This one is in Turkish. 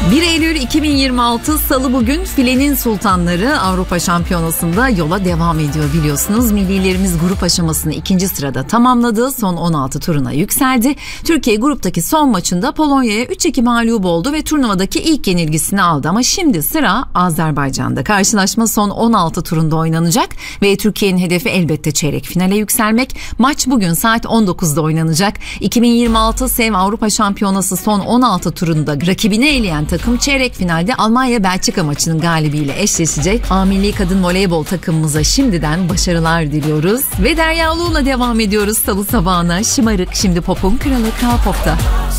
1 Eylül 2026 Salı bugün filenin sultanları Avrupa Şampiyonası'nda yola devam ediyor biliyorsunuz. Millilerimiz grup aşamasını 2. sırada tamamladı. Son 16 turuna yükseldi. Türkiye gruptaki son maçında Polonya'ya 3-2 mağlup oldu ve turnuvadaki ilk yenilgisini aldı. Ama şimdi sıra Azerbaycan'da. Karşılaşma son 16 turunda oynanacak ve Türkiye'nin hedefi elbette çeyrek finale yükselmek. Maç bugün saat 19'da oynanacak. 2026 SEV Avrupa Şampiyonası son 16 turunda rakibini eleyen takım çeyrek finalde Almanya-Belçika maçının galibiyle eşleşecek. A Milli Kadın Voleybol takımımıza şimdiden başarılar diliyoruz. Ve Derya Ulu'la devam ediyoruz salı sabahına. Şımarık şimdi pop'un kralı Kral Pop'ta.